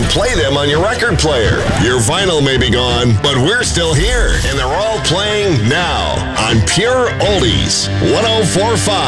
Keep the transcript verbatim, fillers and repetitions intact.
and play them on your record player. Your vinyl may be gone, but we're still here, and they're all playing now on Pure Oldies one oh four point five.